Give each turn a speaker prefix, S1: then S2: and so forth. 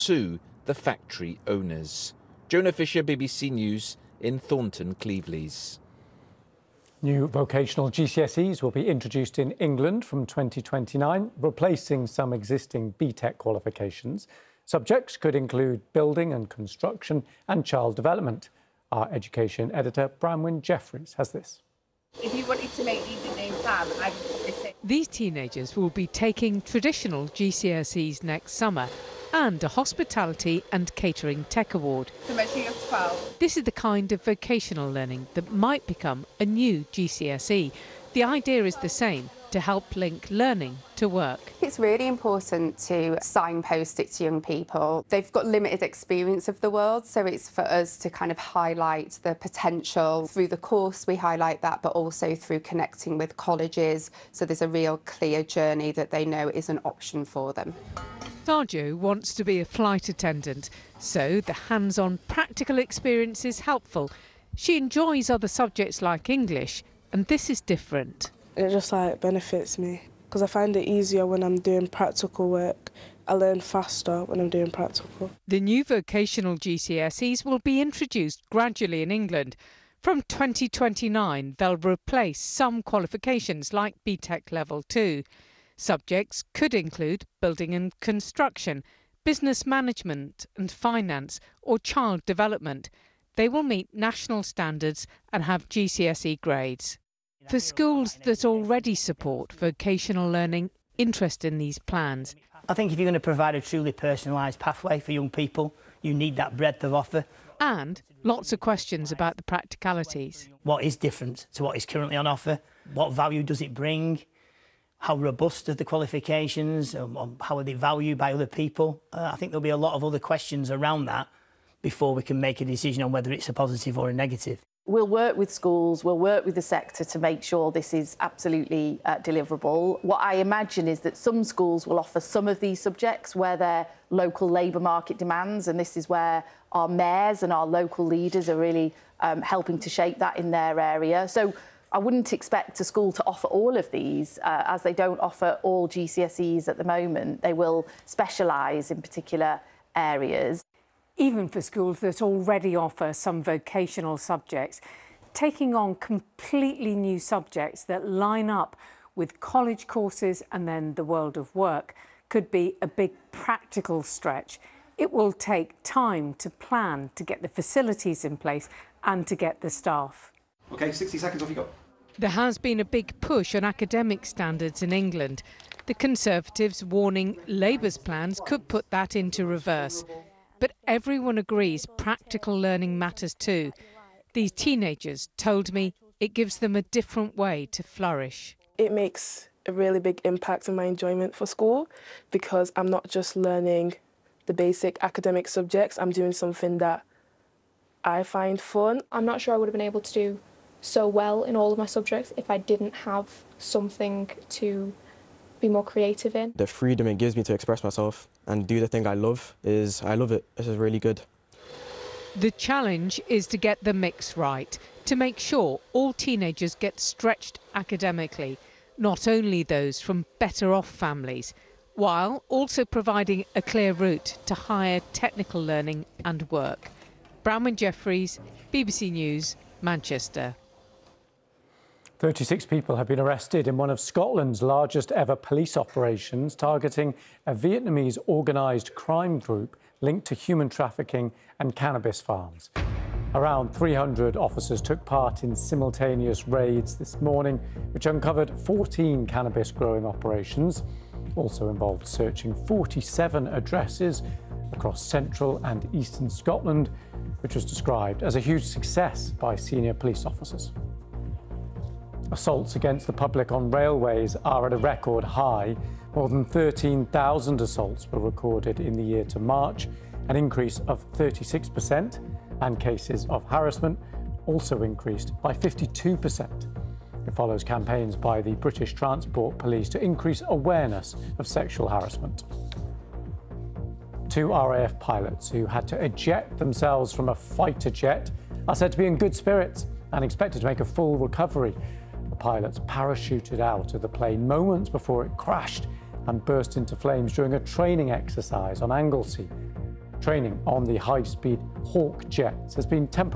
S1: to the factory owners. Jonah Fisher, BBC News in Thornton, Cleveleys.
S2: New vocational GCSEs will be introduced in England from 2029, replacing some existing BTEC qualifications. Subjects could include building and construction and child development. Our education editor, Bronwyn Jeffries, has this.
S3: If you wanted to make these in no time, I would probably say...
S4: These teenagers will be taking traditional GCSEs next summer and a hospitality and catering tech award.
S3: So make sure you're 12.
S4: This is the kind of vocational learning that might become a new GCSE. The idea is the same, to help link learning to work.
S5: It's really important to signpost it to young people. They've got limited experience of the world, so it's for us to kind of highlight the potential. Through the course we highlight that, but also through connecting with colleges, so there's a real clear journey that they know is an option for them.
S4: Sarjo wants to be a flight attendant, so the hands-on practical experience is helpful. She enjoys other subjects like English, and this is different.
S6: It just benefits me because I find it easier when I'm doing practical work. I learn faster when I'm doing practical.
S4: The new vocational GCSEs will be introduced gradually in England. From 2029, they'll replace some qualifications like BTEC Level 2. Subjects could include building and construction, business management and finance, or child development. They will meet national standards and have GCSE grades. For schools that already support vocational learning, interest in these plans.
S7: I think if you're going to provide a truly personalised pathway for young people, you need that breadth of offer.
S4: And lots of questions about the practicalities.
S7: What is different to what is currently on offer? What value does it bring? How robust are the qualifications? How are they valued by other people? I think there'll be a lot of other questions around that before we can make a decision on whether it's a positive or a negative.
S8: We'll work with schools, we'll work with the sector to make sure this is absolutely deliverable. What I imagine is that some schools will offer some of these subjects where their local labour market demands, and this is where our mayors and our local leaders are really helping to shape that in their area. So I wouldn't expect a school to offer all of these, as they don't offer all GCSEs at the moment. They will specialise in particular areas.
S9: Even for schools that already offer some vocational subjects, taking on completely new subjects that line up with college courses and then the world of work could be a big practical stretch. It will take time to plan, to get the facilities in place and to get the staff.
S10: OK, 60 seconds, off you go.
S4: There has been a big push on academic standards in England. The Conservatives warning Labour's plans could put that into reverse. But everyone agrees practical learning matters too. These teenagers told me it gives them a different way to flourish.
S6: It makes a really big impact on my enjoyment for school because I'm not just learning the basic academic subjects, I'm doing something that I find fun.
S11: I'm not sure I would have been able to do so well in all of my subjects if I didn't have something to be more creative in.
S12: The freedom it gives me to express myself and do the thing I love I love it. This is really good.
S4: The challenge is to get the mix right, to make sure all teenagers get stretched academically, not only those from better off families, while also providing a clear route to higher technical learning and work. Bronwyn Jeffries, BBC News, Manchester.
S2: 36 people have been arrested in one of Scotland's largest ever police operations targeting a Vietnamese organised crime group linked to human trafficking and cannabis farms. Around 300 officers took part in simultaneous raids this morning, which uncovered 14 cannabis growing operations. Also involved searching 47 addresses across central and eastern Scotland, which was described as a huge success by senior police officers. Assaults against the public on railways are at a record high. More than 13,000 assaults were recorded in the year to March, an increase of 36%, and cases of harassment also increased by 52%. It follows campaigns by the British Transport Police to increase awareness of sexual harassment. 2 RAF pilots who had to eject themselves from a fighter jet are said to be in good spirits and expected to make a full recovery. The pilots parachuted out of the plane moments before it crashed and burst into flames during a training exercise on Anglesey. Training on the high-speed Hawk jets has been temporarily